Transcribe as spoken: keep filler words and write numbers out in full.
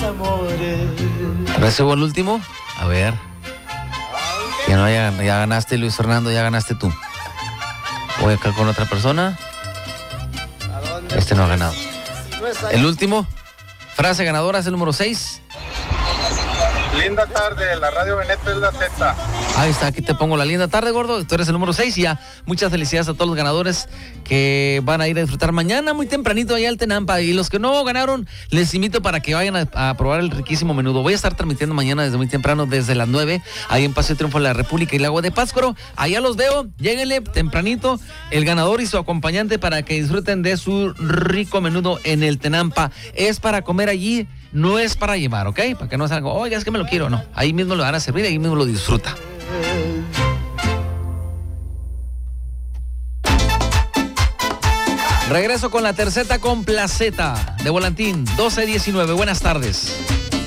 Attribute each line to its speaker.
Speaker 1: ¿Recibo el último? A ver. Ya, no, ya, ya ganaste, Luis Fernando, ya ganaste tú. Voy acá con otra persona. Este no ha ganado. El último. Frase ganadora es el número seis.
Speaker 2: Linda tarde, la Radio Veneta es la Z.
Speaker 1: Ahí está, aquí te pongo la linda tarde, gordo. Tú eres el número seis y ya. Muchas felicidades a todos los ganadores que van a ir a disfrutar mañana muy tempranito allá al Tenampa. Y los que no ganaron, les invito para que vayan a, a probar el riquísimo menudo. Voy a estar transmitiendo mañana desde muy temprano, desde las nueve, ahí en Paseo Triunfo de la República y Lago de Pátzcuaro. Allá los veo, lléguenle tempranito el ganador y su acompañante para que disfruten de su rico menudo en el Tenampa. Es para comer allí. No es para llevar, ¿ok? Para que no salga, oiga, es que me lo quiero, no. Ahí mismo lo van a servir, ahí mismo lo disfruta. Regreso con la terceta con placeta de Volantín, doce diecinueve. Buenas tardes.